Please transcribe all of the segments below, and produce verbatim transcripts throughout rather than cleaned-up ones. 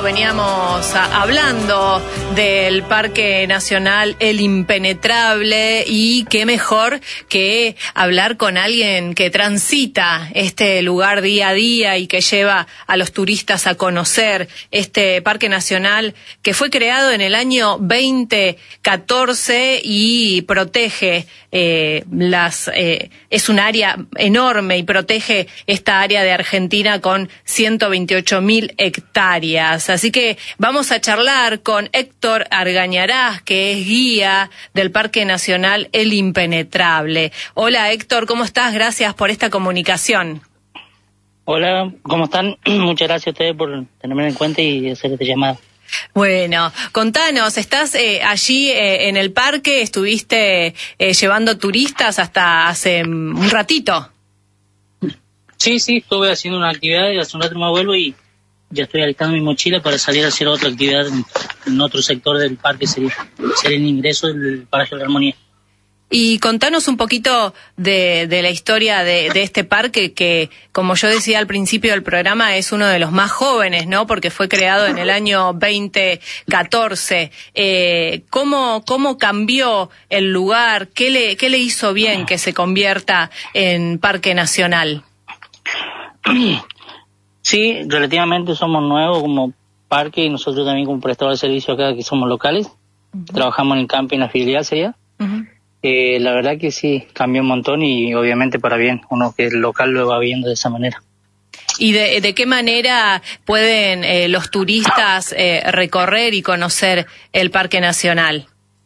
veníamos a, hablando del Parque Nacional El Impenetrable, y qué mejor que hablar con alguien que transita este lugar día a día y que lleva a los turistas a conocer este Parque Nacional que fue creado en el año veinte catorce y protege eh, las eh, es un área enorme y protege esta área de Argentina con ciento veintiocho mil hectáreas. Así que vamos a charlar con Héctor Argañarás, que es guía del Parque Nacional El Impenetrable. Hola Héctor, ¿cómo estás? Gracias por esta comunicación. Hola, ¿cómo están? Muchas gracias a ustedes por tenerme en cuenta y hacer esta llamada. Bueno, contanos, ¿estás eh, allí eh, en el parque? ¿Estuviste eh, llevando turistas hasta hace un ratito? Sí, sí, estuve haciendo una actividad y hace un rato me vuelvo y ya estoy alistando mi mochila para salir a hacer otra actividad en, en otro sector del parque, sería, sería el ingreso del Paraje de la Armonía. Y contanos un poquito de, de la historia de, de este parque que, como yo decía al principio del programa, es uno de los más jóvenes, ¿no? Porque fue creado en el año veinte catorce. Eh, ¿cómo, ¿Cómo cambió el lugar? ¿Qué le, qué le hizo bien que se convierta en Parque Nacional? Sí, relativamente somos nuevos como parque y nosotros también como prestadores de servicio acá que somos locales. Uh-huh. Trabajamos en el camping afiliado, sería. Uh-huh. Eh, la verdad que sí, cambió un montón y obviamente para bien, uno que es local lo va viendo de esa manera. ¿Y de, de qué manera pueden eh, los turistas eh, recorrer y conocer el Parque Nacional?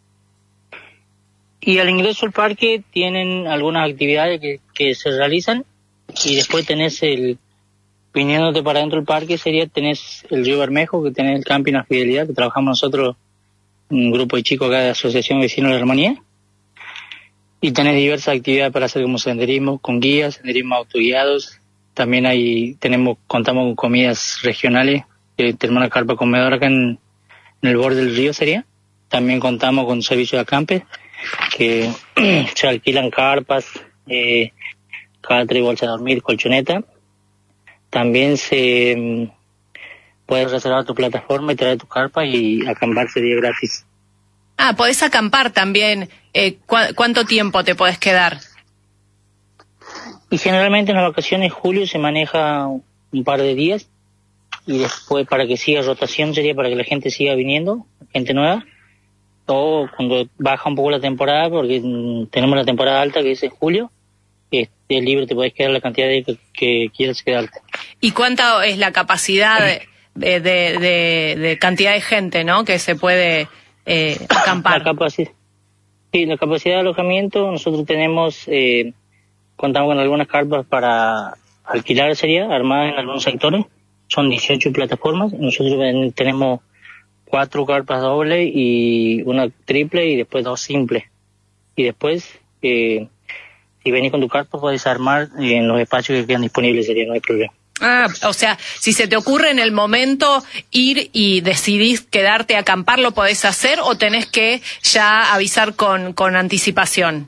Y al ingreso al parque tienen algunas actividades que, que se realizan y después tenés el, viniéndote para dentro del parque sería, tenés el río Bermejo, que tenés el camping a Fidelidad, que trabajamos nosotros, un grupo de chicos acá de Asociación Vecinos de la Armonía. Y tenés diversas actividades para hacer como senderismo con guías, senderismo autoguiados. También hay, tenemos, contamos con comidas regionales. Eh, tenemos una carpa comedora acá en, en el borde del río sería. También contamos con servicio de acampe, que se alquilan carpas, eh, catre, bolsa de dormir, colchoneta. También se um, puedes reservar tu plataforma y traer tu carpa y acampar sería gratis. Ah, podés acampar también. Eh, ¿cu- ¿Cuánto tiempo te podés quedar? Y generalmente en las vacaciones julio se maneja un par de días y después para que siga rotación sería para que la gente siga viniendo, gente nueva, o cuando baja un poco la temporada, porque mm, tenemos la temporada alta que es en julio, es libre, te podés quedar la cantidad de que, que quieras quedarte. ¿Y cuánta es la capacidad de, de, de, de, de cantidad de gente, ¿no?, que se puede eh, acampar? La capacidad, sí, la capacidad de alojamiento, nosotros tenemos, eh, contamos con algunas carpas para alquilar, sería, armadas en algunos sectores, son dieciocho plataformas, nosotros tenemos cuatro carpas dobles y una triple y después dos simples. Y después, eh, si venís con tu carpa, podés armar en los espacios que quedan disponibles, sería, no hay problema. Ah, o sea, si se te ocurre en el momento ir y decidís quedarte a acampar, ¿lo podés hacer o tenés que ya avisar con, con anticipación?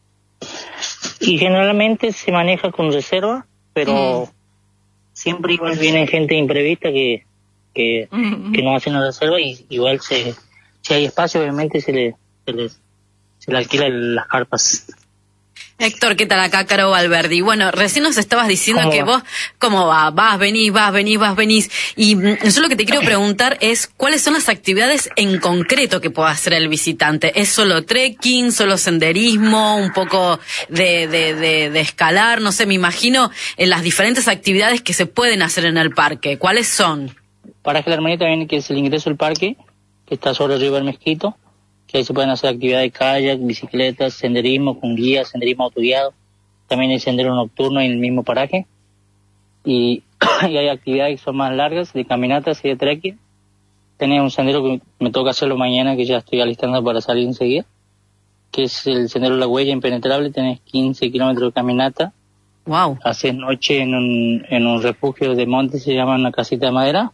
Y generalmente se maneja con reserva, pero mm. siempre igual viene gente imprevista que que, mm. que no hacen la reserva y igual se, si hay espacio obviamente se le, se le, se le alquilan las carpas. Héctor, ¿qué tal? Acá Caro Valverdi. Bueno, recién nos estabas diciendo que vos, ¿cómo va? Vas, venís, vas, venís, vas, venís. Y yo lo que te quiero preguntar es, ¿cuáles son las actividades en concreto que pueda hacer el visitante? ¿Es solo trekking, solo senderismo, un poco de, de, de, de escalar? No sé, me imagino en las diferentes actividades que se pueden hacer en el parque. ¿Cuáles son? Paraje La Armonía también, que es el ingreso al parque, que está sobre el río Bermejito, que ahí se pueden hacer actividades de kayak, bicicletas, senderismo con guías, senderismo autoguiado. También hay sendero nocturno en el mismo paraje. Y, y hay actividades que son más largas, de caminatas y de trekking. Tenés un sendero que me toca hacerlo mañana, que ya estoy alistando para salir enseguida, que es el sendero La Huella Impenetrable. Tenés quince kilómetros de caminata. Wow. Haces noche en un, en un refugio de monte, se llama una casita de madera.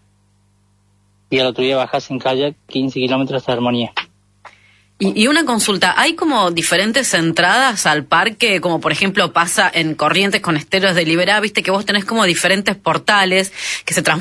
Y al otro día bajás en kayak quince kilómetros hasta Armonía. Y, y una consulta, ¿hay como diferentes entradas al parque, como por ejemplo pasa en Corrientes con Esteros de Liberá, viste que vos tenés como diferentes portales que se transforman